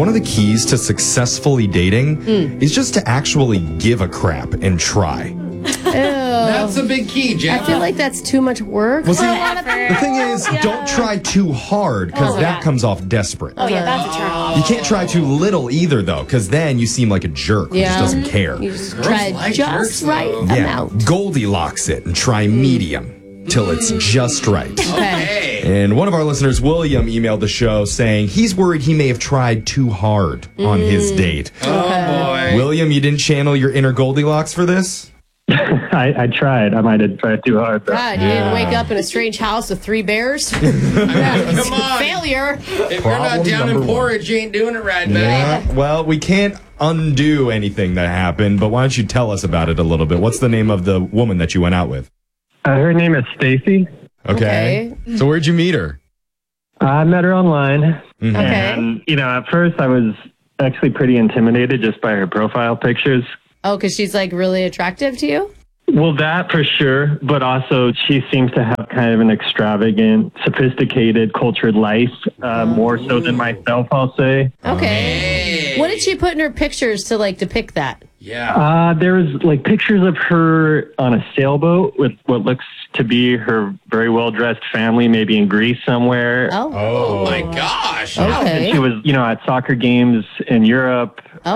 one of the keys to successfully dating is just to actually give a crap and try. That's a big key, Jeff. I feel like that's too much work. Well, see, for a lot of the people. thing is, don't try too hard, because that comes off desperate. Oh, yeah, that's a turn off. You can't try too little either, though, because then you seem like a jerk who just doesn't care. You just Girls try like just jerks, right though. amount. Goldilocks it and try medium till it's just right. Okay. And one of our listeners, William, emailed the show saying he's worried he may have tried too hard on his date. Oh, boy. William, you didn't channel your inner Goldilocks for this? I tried. I might have tried too hard. But God, you didn't wake up in a strange house with 3 bears? Come on. Failure. If you're not Problem down in number one. porridge, you ain't doing it right, baby. Yeah. Well, we can't undo anything that happened, but why don't you tell us about it a little bit? What's the name of the woman that you went out with? her name is Stacy. Okay. So where'd you meet her? I met her online. Mhm. Okay. And, at first I was actually pretty intimidated just by her profile pictures. Oh, because she's like really attractive to you? Well, that for sure, but also she seems to have kind of an extravagant, sophisticated, cultured life, more so than myself, I'll say. Okay. Hey. What did she put in her pictures to like depict that? Yeah. There was like pictures of her on a sailboat with what looks to be her very well-dressed family, maybe in Greece somewhere. Oh, my gosh. Okay. She was, at soccer games in Europe.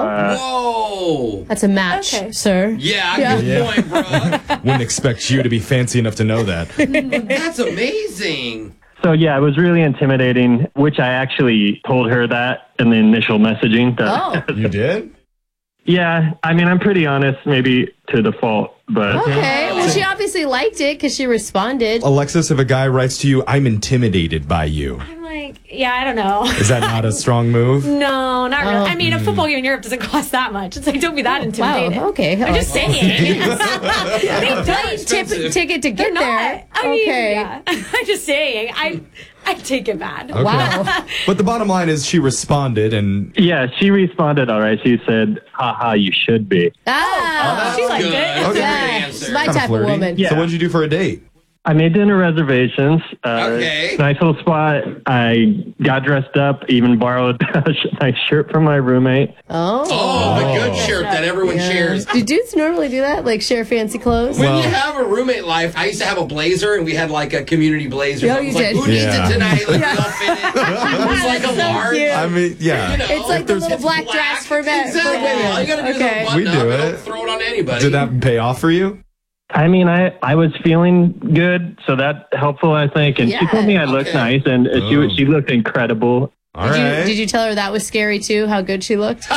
Whoa. That's a match, Okay. sir. Yeah, good point, bro. Wouldn't expect you to be fancy enough to know that. That's amazing. So, yeah, it was really intimidating, which I actually told her that in the initial messaging. That, You did? Yeah, I mean, I'm pretty honest, maybe to the fault, but Okay. Well, she obviously liked it because she responded. Alexis, if a guy writes to you, I'm intimidated by you, I'm like, yeah, I don't know. is that not a strong move? No, not really. Oh. I mean, a football game in Europe doesn't cost that much. It's like, don't be that intimidated. Wow. Okay. I'm just saying. They Plane don't. ticket to get They're there. not. I mean, Okay. yeah. I'm just saying. I take it bad. Okay. Wow. But the bottom line is she responded, and yeah, she responded all right. She said, haha, you should be. Ah. She liked Good. it. That's a good Yeah. answer. She's my kind of type of flirty. woman. Yeah. So what'd you do for a date? I made dinner reservations. Okay. Nice little spot. I got dressed up, even borrowed a nice shirt from my roommate. Oh, the good shirt that everyone shares. Do dudes normally do that? Like share fancy clothes? When you have a roommate life, I used to have a blazer, and we had like a community blazer. Oh, I you was like, did. who needs Yeah. it tonight? Like, we all fit it. It was like a large. cute. I mean, yeah. You know, It's like the there's- little it's black dress for men. Exactly. For women. All you gotta do Okay. is a We button do up and it. don't throw it on anybody. Did that pay off for you? I mean, I was feeling good, so that helpful, I think. And she Yeah. told me I looked Okay. nice, and she looked incredible. All Did right. you tell her that was scary too? How good she looked?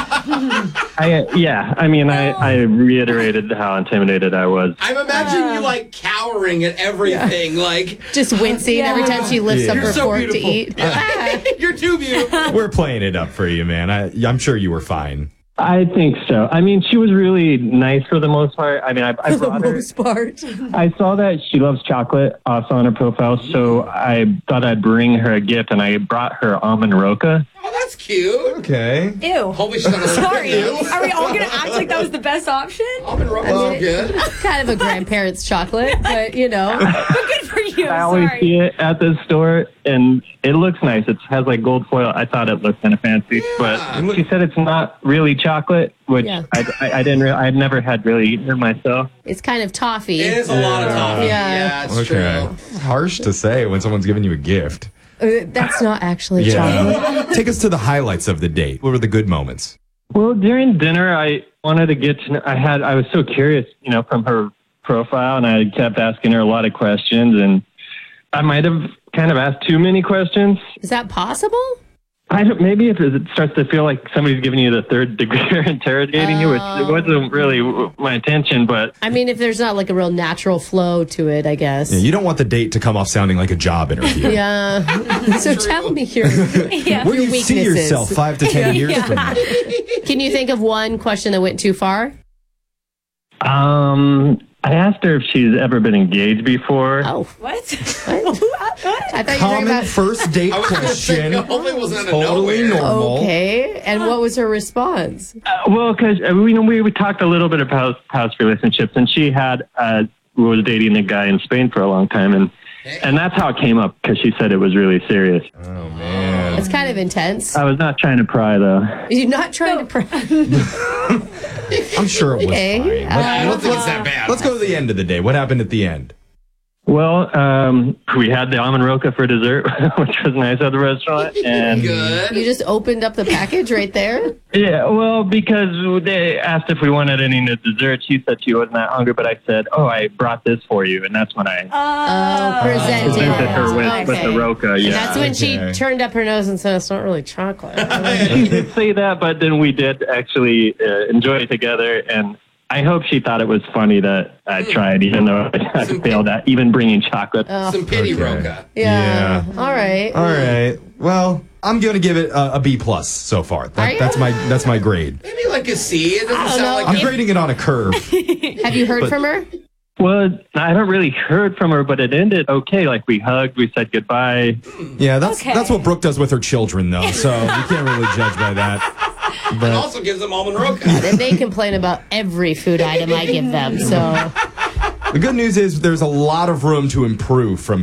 I reiterated how intimidated I was. I'm imagining you like cowering at everything. Like, Just wincing every time she lifts up You're her so fork beautiful. to eat. you're too beautiful. We're playing it up for you, man. I'm sure you were fine. I think so. I mean, she was really nice for the most part. I mean, I For the brought her. most part. I saw that she loves chocolate also on her profile, so I thought I'd bring her a gift, and I brought her almond roca. Oh, that's cute. Okay. Ew. Hopefully she's not a Sorry. Ew. Are we all going to act like that was the best option? Almond rock's good. Kind of a grandparent's chocolate, but you know. But good for you. I always Sorry. see it at the store, and it looks nice. It has like gold foil. I thought it looked kind of fancy, but she said it's not really chocolate, which Yeah. I didn't. I'd never had really eaten it myself. It's kind of toffee. It is a lot of toffee. Yeah. It's Okay. true. Harsh to say when someone's giving you a gift. That's not actually chocolate. Take us to the highlights of the date. What were the good moments? Well, during dinner, I wanted to get to know. I was so curious, from her profile, and I kept asking her a lot of questions, and I might have kind of asked too many questions. Is that possible? Maybe if it starts to feel like somebody's giving you the third degree or interrogating you, which wasn't really my intention, but I mean, if there's not like a real natural flow to it, I guess. Yeah, you don't want the date to come off sounding like a job interview. Yeah. So tell me your Yeah. Where do you Your see weaknesses. yourself 5 to 10 years from now? Can you think of one question that went too far? I asked her if she's ever been engaged before. Oh, What? what? I thought you were talking Common about. first date I was gonna say, question. hopefully it wasn't out of Totally nowhere. normal. Okay. And what was her response? Well, because we talked a little bit about past relationships, and she was dating a guy in Spain for a long time, and that's how it came up because she said it was really serious. Oh man. It's kind of intense. I was not trying to pry, though. You're not trying to pry. I'm sure it was Okay. fine. I don't think it's that bad. Let's go to the end of the day. What happened at the end? Well, we had the almond roca for dessert, which was nice at the restaurant. And Good. You just opened up the package right there? yeah, well, because they asked if we wanted any dessert. She said she wasn't that hungry, but I said, "Oh, I brought this for you," and that's when I Presented. presented her with the roca. And Yeah, that's when she Okay. turned up her nose and said, it's not really chocolate. she did say that, but then we did actually enjoy it together, and I hope she thought it was funny that I tried, even though I failed at even bringing chocolate. Some pity Okay. roca. Yeah. All right. All right. Well, I'm going to give it a B plus so far. Are you? That's my grade. Maybe like a C. It doesn't sound like I'm grading it on a curve. Have you heard from her? Well, I haven't really heard from her, but it ended okay. Like we hugged, we said goodbye. Yeah, that's Okay. that's what Brooke does with her children, though. So you can't really judge by that. and But also gives them almond roca. And they complain about every food item I give them. So the good news is there's a lot of room to improve from